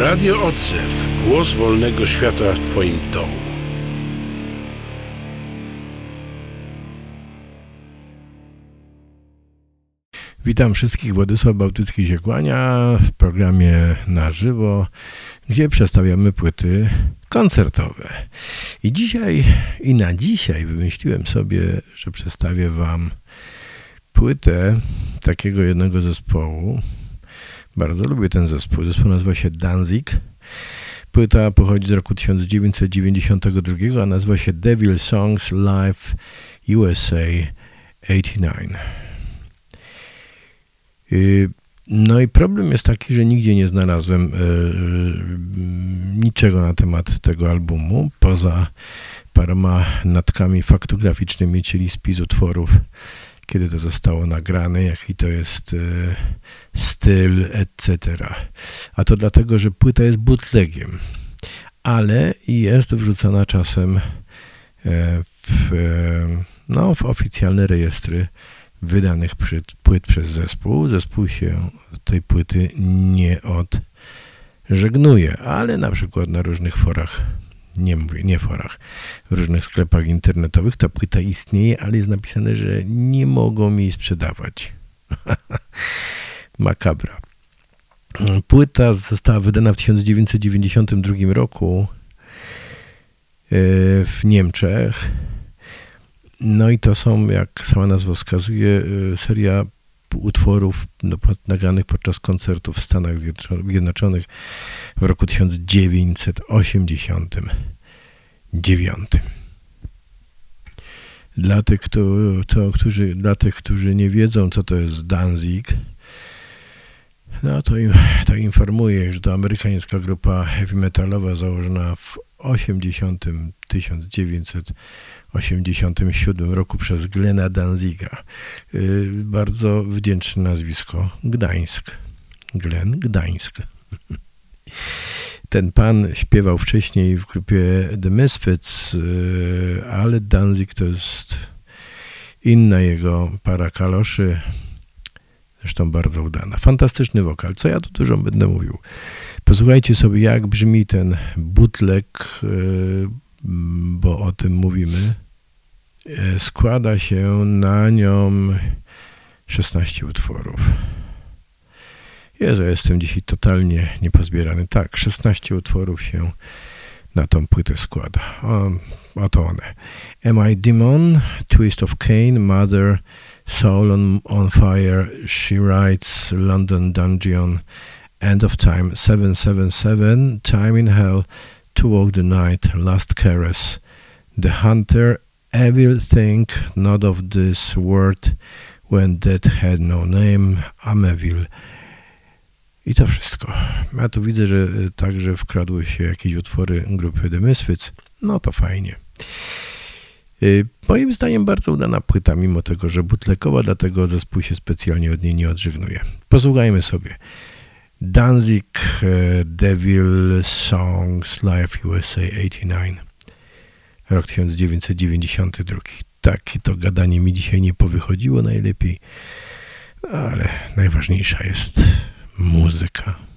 Radio Odzew. Głos wolnego świata w Twoim domu. Witam wszystkich, Władysław Bałtycki się kłania w programie na żywo, gdzie przedstawiamy płyty koncertowe. I na dzisiaj wymyśliłem sobie, że przedstawię Wam płytę takiego jednego zespołu. Bardzo lubię ten zespół. Zespół nazywa się Danzig. Płyta pochodzi z roku 1992, a nazywa się Devil Songs Live USA 89. No i problem jest taki, że nigdzie nie znalazłem niczego na temat tego albumu, poza paroma natkami faktograficznymi, czyli spis utworów, kiedy to zostało nagrane, jaki to jest styl, etc. A to dlatego, że płyta jest bootlegiem, ale jest wrzucona czasem w oficjalne rejestry wydanych płyt przez zespół. Zespół się tej płyty nie odżegnuje, ale na przykład na różnych forach, nie forach, w różnych sklepach internetowych ta płyta istnieje, ale jest napisane, że nie mogą jej sprzedawać. Makabra. Płyta została wydana w 1992 roku w Niemczech. No i to są, jak sama nazwa wskazuje, seria utworów nagranych podczas koncertów w Stanach Zjednoczonych w roku 1989. Dla tych, którzy nie wiedzą, co to jest Danzig, no to informuję, że to amerykańska grupa heavy metalowa założona w 1987 roku przez Glena Danziga. Bardzo wdzięczne nazwisko. Gdańsk. Glen Gdańsk. Ten pan śpiewał wcześniej w grupie The Misfits, ale Danzig to jest inna jego para kaloszy, zresztą bardzo udana. Fantastyczny wokal. Co ja tu dużo będę mówił. Posłuchajcie sobie, jak brzmi ten bootleg, bo o tym mówimy. Składa się na nią 16 utworów. Jezu, jestem dzisiaj totalnie niepozbierany. Tak, 16 utworów się na tą płytę składa. Oto one. Am I Demon? Twist of Cain, Mother, Soul on Fire, She Writes, London Dungeon, End of Time, 777, Time in Hell, To Walk the Night, Last Caress, The Hunter, Evil Thing, Not of This World, When Death Had No Name, I'm Evil. I to wszystko. Ja tu widzę, że także wkradły się jakieś utwory grupy The Misfits. No to fajnie. Moim zdaniem bardzo udana płyta, mimo tego, że bootlegowa, dlatego zespół się specjalnie od niej nie odżegnuje. Posłuchajmy sobie. Danzig, Devil Songs Live USA 89, rok 1992. Takie to gadanie mi dzisiaj nie powychodziło najlepiej, ale najważniejsza jest muzyka.